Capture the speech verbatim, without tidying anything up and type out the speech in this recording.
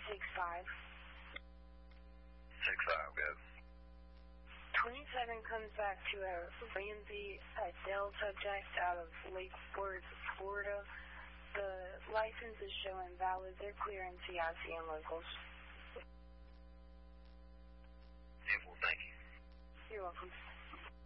six five. six five, good. twenty-seven comes back to a Ramsey, a Dell subject out of Lake Worth, Florida. The license is showing valid. They're clear in C I C and locals. Beautiful, thank you. You're welcome.